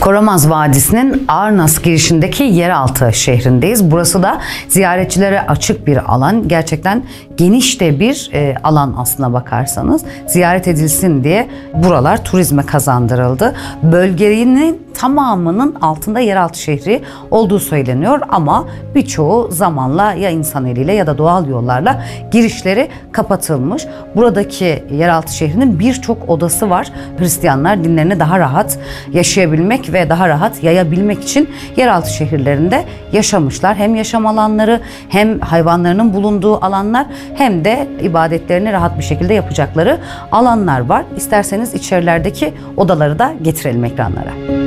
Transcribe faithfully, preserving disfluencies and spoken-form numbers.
Koramaz Vadisi'nin Arnas girişindeki yeraltı şehrindeyiz. Burası da ziyaretçilere açık bir alan. Gerçekten geniş de bir e, alan aslına bakarsanız. Ziyaret edilsin diye buralar turizme kazandırıldı. Bölgenin tamamının altında yeraltı şehri olduğu söyleniyor ama birçoğu zamanla ya insan eliyle ya da doğal yollarla girişleri kapatılmış. Buradaki yeraltı şehrinin birçok odası var. Hristiyanlar dinlerini daha rahat yaşayabilmek ve daha rahat yayabilmek için yeraltı şehirlerinde yaşamışlar. Hem yaşam alanları hem hayvanlarının bulunduğu alanlar hem de ibadetlerini rahat bir şekilde yapacakları alanlar var. İsterseniz içerilerdeki odaları da getirelim ekranlara.